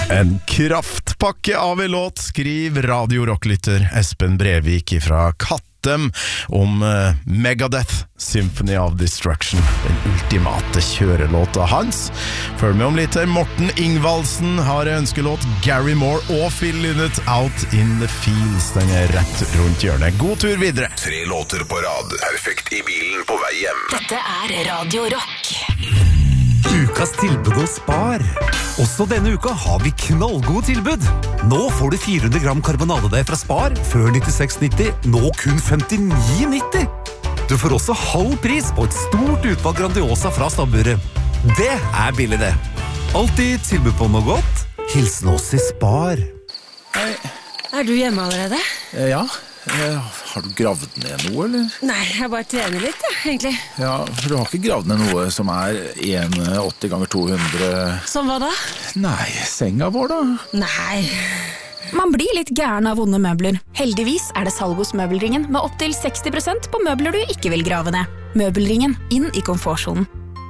En kraftpakke av en låt, skriver Radio Rock-lytter Espen Brevik fra Kattem om Megadeth, Symphony of Destruction, den ultimate kjørelåta hans. Følg med om litt her. Morten Ingvaldsen har ønskelåt Gary Moore og Phil Lynott, Out in the Fields. Den rett rundt hjørnet. God tur videre. 3 låter på rad, perfekt i bilen på vei hjem. Dette Radio Rock. Ukas tilbud hos Spar. Også denne uka har vi knallgode tilbud. Nå får du 400 gram karbonadedeig fra Spar, før 96,90, nå kun 59,90. Du får også halv pris på et stort utvalg Grandiosa fra stabburet. Det billig det. Alltid tilbud på noe godt. Hilsen oss i Spar. Hei. Du hjemme allerede? Ja. Har du gravd ned noe, eller? Nei, jeg bare trener litt, egentlig. Ja, for du har ikke gravd ned noe som 1,80 ganger 200... Som hva da? Nei, senga vår da? Nei. Man blir litt gæren av vonde møbler. Heldigvis det salg hos Møbelringen med opp til 60% på møbler du ikke vil grave ned. Møbelringen, inn i komfortsonen.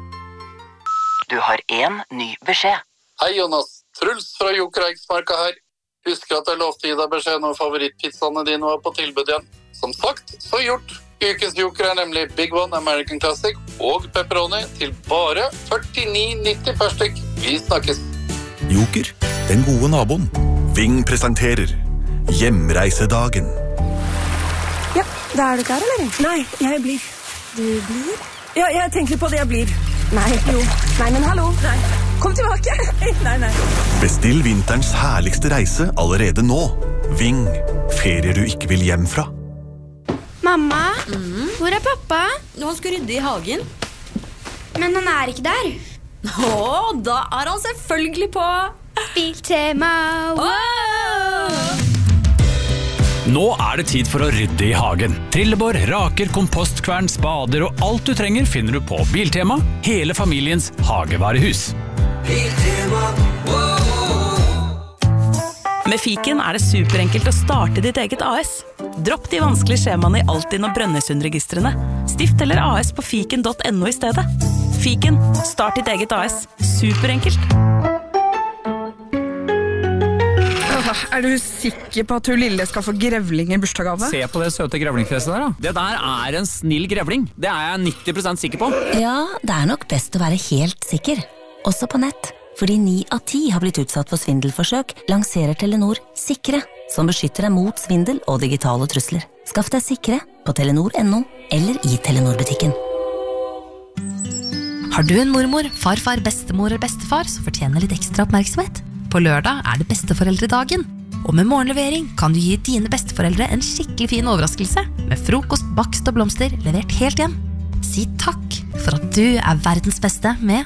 Du har en ny beskjed. Hei Jonas, Truls fra Joker Eiksmarka her. Husker at jeg lovte gi deg beskjed når favorittpizzaene dine var på tilbud igjen. Som sagt, så gjort. Ukens Joker nemlig Big One American Classic og pepperoni til bare 49,90 per stykk. Vi snakkes. Joker, den gode naboen. Ving presenterer Hjemreisedagen. Ja, da du klar, eller? Nei, jeg blir. Du blir? Ja, jeg tenker på det jeg blir. Nei, jo. Nei, men hallo. Nei. Kom tilbake. Nei. Bestill vinterens herligste reise allerede nå. Ving, ferier du ikke vil hjem fra. Mamma, hvor pappa? Han skal rydde i hagen. Men han ikke der. Da han selvfølgelig på Biltema. Wow! Nå det tid for å rydde i hagen. Trillebår, raker, kompostkvern, spader og alt du trenger finner du på Biltema, hele familiens hagevarehus. Biltema, Med Fiken det superenkelt å starte ditt eget AS. Dropp de vanskelige skjemaene i Altinn og Brønnøysundregistrene. Stift eller AS på fiken.no i stedet. Fiken, start ditt eget AS. Superenkelt. Du sikker på at hun lille skal få grevling i bursdagsgave? Se på det søte grevlingfjeset der da. Det der en snill grevling. Det jeg 90% sikker på. Ja, det nok best å være helt sikker. Også på nett. Fordi 9 av 10 har blitt utsatt for svindelforsøk, lanserer Telenor Sikre, som beskytter deg mot svindel og digitale trusler. Skaff deg Sikre på telenor.no eller i Telenor-butikken. Har du en mormor, farfar, bestemor eller bestefar som fortjener litt ekstra oppmerksomhet? På lørdag det besteforeldredagen. Og med morgenlevering kan du gi dine besteforeldre en skikkelig fin overraskelse med frokost, bakst og blomster levert helt hjem. Si takk for at du verdens beste med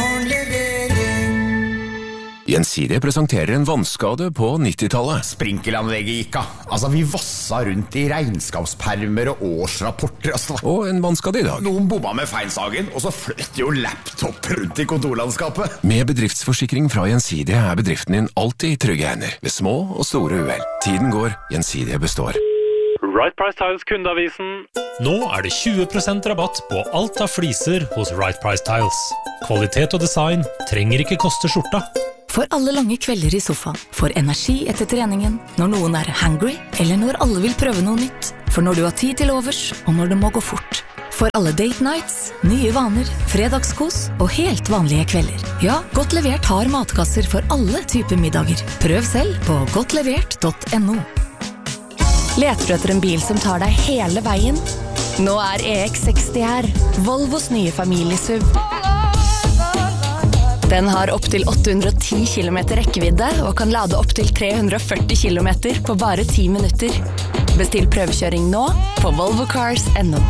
Gjensidige presenterer en vannskade på 90-tallet. Sprinkelanlegget gikk av. Altså, vi vassa rundt i regnskapspermer og årsrapporter. Altså. Og en vannskade i dag. Noen bomma med feilsagen, og så fløt jo laptop rundt i kontorlandskapet. Med bedriftsforsikring fra Gjensidige bedriften din alltid i trygge hender, ved små og store uhell. Tiden går, Gjensidige består. Right Price Tiles kundeavisen. Nå det 20% rabatt på alt av fliser hos Right Price Tiles. Kvalitet og design trenger ikke koste skjorta. For alle lange kvelder i sofaen. For energi etter treningen. Når noen hangry, eller når alle vil prøve noe nytt. For når du har tid til overs, og når det må gå fort. For alle date nights, nye vaner, fredagskos og helt vanlige kvelder. Ja, Godt Levert har matkasser for alle typer middager. Prøv selv på godtlevert.no. Leter du etter en bil som tar deg hele veien? Nå EX60 her. Volvos nye familiesuv. Den har opp til 810 km rekkevidde og kan lade opp til 340 km på bare 10 minutter. Bestill prøvekjøring nå på volvocars.no.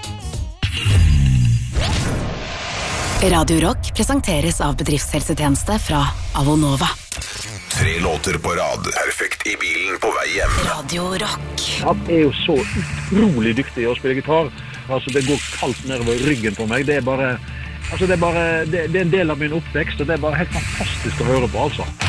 Radio Rock presenteres av bedriftshelsetjeneste fra Avonova. 3 låter på rad, perfekt i bilen på vei hjem. Radio Rock. Han jo så utrolig dyktig å spille gitar. Altså, det går kaldt nedover ryggen på meg. Det er en del av min oppvekst, og det er bare helt fantastisk å høre på, altså.